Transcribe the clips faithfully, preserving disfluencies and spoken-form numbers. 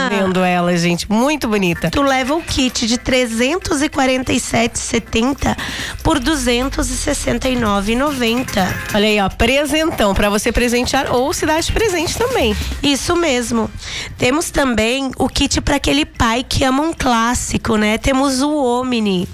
vendo ela, gente. Muito bonita. Tu leva o kit de trezentos e quarenta e sete reais e setenta centavos por duzentos e sessenta e nove reais e noventa centavos. Olha aí, ó, presentão pra você presentear ou se dar de presente também. Isso mesmo. Temos também o kit para aquele pai que ama um clássico, né? Temos o Omni.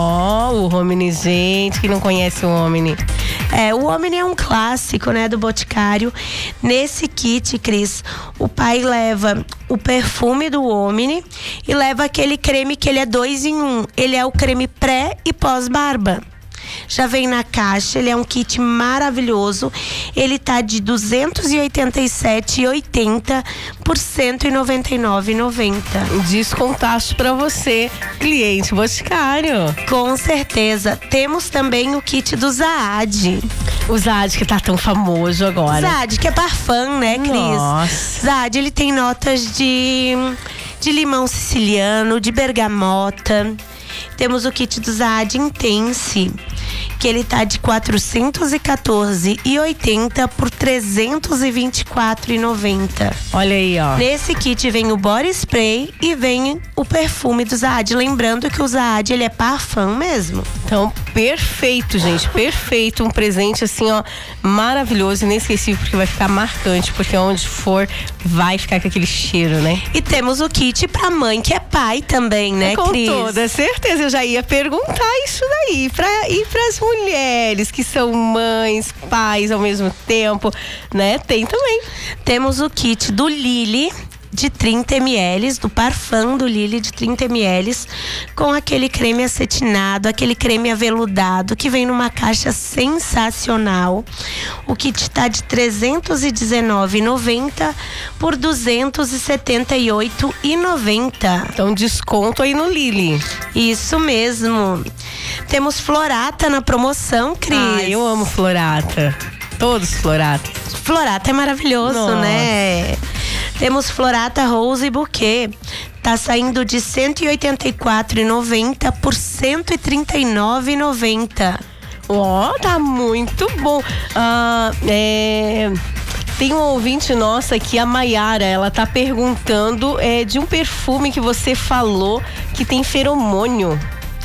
Ó, oh, o Omni, gente, que não conhece o Omni. É, o Omni é um clássico, né, do Boticário. Nesse kit, Cris, o pai leva o perfume do Omni e leva aquele creme que ele é dois em um. Ele é o creme pré e pós-barba. Já vem na caixa, ele é um kit maravilhoso. Ele tá de duzentos e oitenta e sete reais e oitenta centavos por cento e noventa e nove reais e noventa centavos. Descontaço pra você, cliente Boticário. Com certeza. Temos também o kit do Zaad. O Zaad que tá tão famoso agora. Zaad, que é parfum, né, Cris? Nossa. Zaad, ele tem notas de, de limão siciliano, de bergamota. Temos o kit do Zaad Intense, que ele tá de quatrocentos e quatorze reais e oitenta centavos por trezentos e vinte e quatro reais e noventa centavos. Olha aí, ó. Nesse kit vem o body spray e vem o perfume do Zaad. Lembrando que o Zaad, ele é parfum mesmo. Então, perfeito, gente, perfeito. Um presente assim, ó, maravilhoso, inesquecível, porque vai ficar marcante, porque onde for vai ficar com aquele cheiro, né? E temos o kit pra mãe que é pai também, né, com Cris? Com toda certeza, eu já ia perguntar isso daí, pra, e pras mulheres que são mães, pais ao mesmo tempo, né? Tem também. Temos o kit do Lily, de trinta mililitros, do parfum do Lily de trinta mililitros, com aquele creme acetinado, aquele creme aveludado, que vem numa caixa sensacional. O kit tá de trezentos e dezenove reais e noventa centavos por duzentos e setenta e oito reais e noventa centavos. Então, desconto aí no Lily. Isso mesmo. Temos Florata na promoção, Cris. Ah, eu amo Florata. Todos Florata. Florata é maravilhoso, Nossa. né? Temos Florata Rose e Bouquet. Tá saindo de cento e oitenta e quatro reais e noventa centavos por cento e trinta e nove reais e noventa centavos. Ó, oh, tá muito bom. Ah, é... Tem um ouvinte nossa aqui, a Maiara, ela tá perguntando é, de um perfume que você falou que tem feromônio.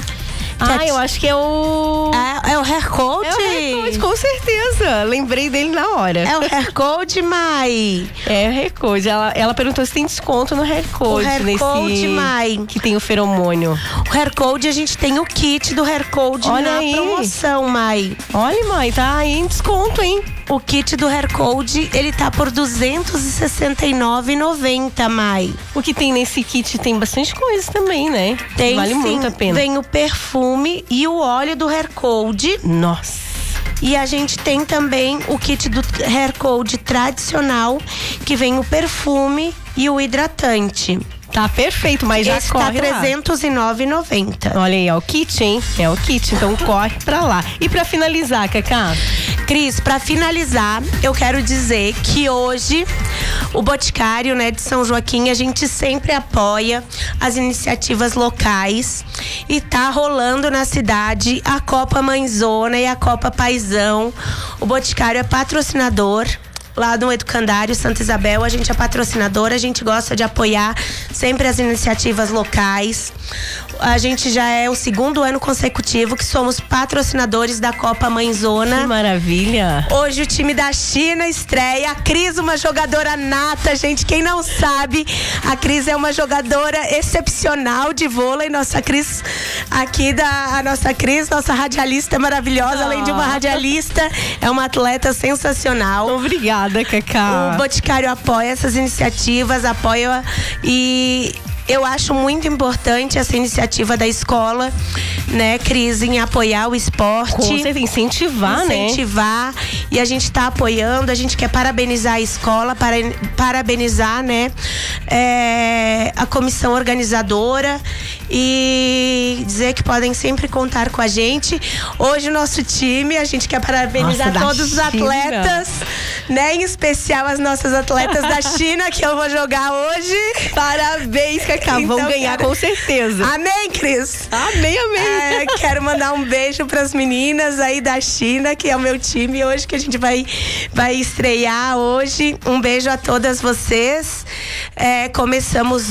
Ah, eu acho que é o... É, é o Hair Code? É o Hair Code, com certeza. Lembrei dele na hora. É o Hair Code, Mai. É o Hair Code. Ela, ela perguntou se tem desconto no Hair Code. O Hair nesse... Code, Mai. Que tem o feromônio. O Hair Code, a gente tem o kit do Hair Code Olha na aí. promoção, Mai. Olha, Mai, tá aí em desconto, hein? O kit do Hair Code, ele tá por duzentos e sessenta e nove reais e noventa centavos, Mai. O que tem nesse kit tem bastante coisa também, né? Tem, vale sim. muito a pena. Vem o perfume e o óleo do Hair Code. Nossa. E a gente tem também o kit do Hair Code tradicional, que vem o perfume e o hidratante. Tá perfeito, mas já Esse corre tá trezentos e nove reais e noventa centavos. Olha aí, é o kit, hein? É o kit, então corre pra lá. E pra finalizar, Cacá? Cris, pra finalizar, eu quero dizer que hoje o Boticário, né, de São Joaquim, a gente sempre apoia as iniciativas locais e tá rolando na cidade a Copa Mãezona e a Copa Paizão. O Boticário é patrocinador lá no Educandário Santa Isabel, a gente é patrocinadora, a gente gosta de apoiar sempre as iniciativas locais. A gente já é o segundo ano consecutivo que somos patrocinadores da Copa Mãezona. Que maravilha! Hoje o time da China estreia. A Cris, uma jogadora nata, gente. Quem não sabe, a Cris é uma jogadora excepcional de vôlei. Nossa Cris, aqui da a nossa Cris, nossa radialista maravilhosa, oh. além de uma radialista, é uma atleta sensacional. Obrigada, Cacá. O Boticário apoia essas iniciativas, apoia e eu acho muito importante essa iniciativa da escola, né, Cris, em apoiar o esporte. Com certeza, incentivar, né? Incentivar. E a gente está apoiando, a gente quer parabenizar a escola, para, parabenizar, né, é, a comissão organizadora e dizer que podem sempre contar com a gente. Hoje o nosso time, a gente quer parabenizar Nossa, todos os atletas, né, em especial as nossas atletas da China, que eu vou jogar hoje. Parabéns, Cacá. Então, vão ganhar quero... com certeza. Amém, Cris? Amém, amém. É, quero mandar um beijo para as meninas aí da China, que é o meu time hoje, que a gente vai, vai estrear hoje. Um beijo a todas vocês. É, começamos